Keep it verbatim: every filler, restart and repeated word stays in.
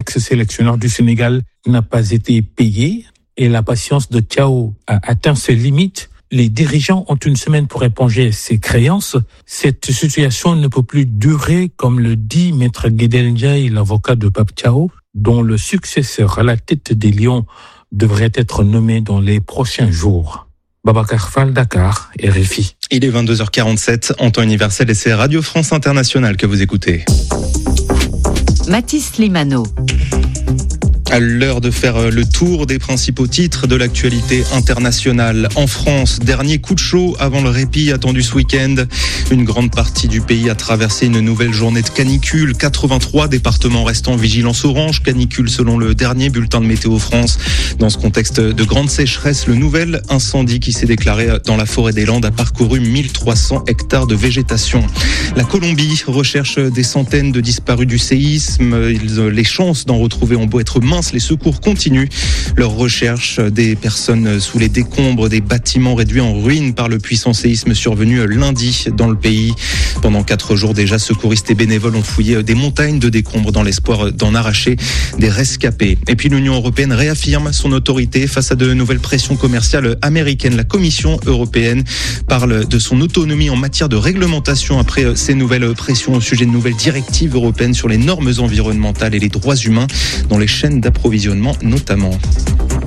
l'ex-sélectionneur du Sénégal n'a pas été payé et la patience de Thiaw a atteint ses limites. Les dirigeants ont une semaine pour éponger ces créances. Cette situation ne peut plus durer, comme le dit Maître Guédel Ndiaye, l'avocat de Pape Thiaw, dont le successeur à la tête des Lions devrait être nommé dans les prochains jours. Babacar Fall, Dakar, R F I. Il est vingt-deux heures quarante-sept, en temps universel, et c'est Radio France Internationale que vous écoutez. Mathis Limano. À l'heure de faire le tour des principaux titres de l'actualité internationale. En France, dernier coup de chaud avant le répit attendu ce week-end. Une grande partie du pays a traversé une nouvelle journée de canicule. quatre-vingt-trois départements restent en vigilance orange. Canicule selon le dernier bulletin de Météo France. Dans ce contexte de grande sécheresse, le nouvel incendie qui s'est déclaré dans la forêt des Landes a parcouru mille trois cents hectares de végétation. La Colombie recherche des centaines de disparus du séisme. Les chances d'en retrouver ont beau être minces. Les secours continuent leur recherche des personnes sous les décombres des bâtiments réduits en ruines par le puissant séisme survenu lundi dans le pays. Pendant quatre jours déjà, secouristes et bénévoles ont fouillé des montagnes de décombres dans l'espoir d'en arracher des rescapés. Et puis l'Union européenne réaffirme son autorité face à de nouvelles pressions commerciales américaines. La Commission européenne parle de son autonomie en matière de réglementation après ces nouvelles pressions au sujet de nouvelles directives européennes sur les normes environnementales et les droits humains dans les chaînes d'approvisionnement notamment.